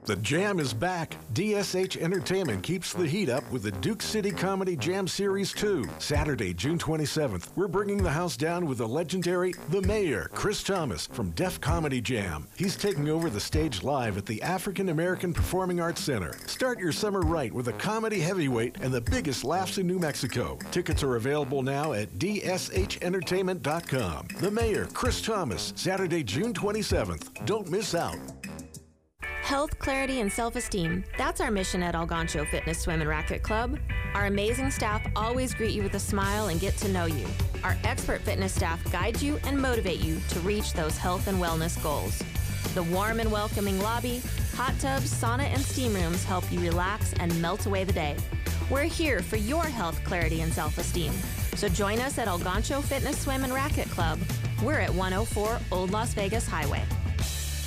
The Jam is back. DSH Entertainment keeps the heat up with the Duke City Comedy Jam Series 2. Saturday, June 27th, we're bringing the house down with the legendary The Mayor, Chris Thomas, from Def Comedy Jam. He's taking over the stage live at the African American Performing Arts Center. Start your summer right with a comedy heavyweight and the biggest laughs in New Mexico. Tickets are available now at dshentertainment.com. The Mayor, Chris Thomas, Saturday, June 27th. Don't miss out. Health, clarity, and self-esteem. That's our mission at Algoncho Fitness Swim and Racket Club. Our amazing staff always greet you with a smile and get to know you. Our expert fitness staff guides you and motivate you to reach those health and wellness goals. The warm and welcoming lobby, hot tubs, sauna, and steam rooms help you relax and melt away the day. We're here for your health, clarity, and self-esteem. So join us at Algoncho Fitness Swim and Racket Club. We're at 104 Old Las Vegas Highway.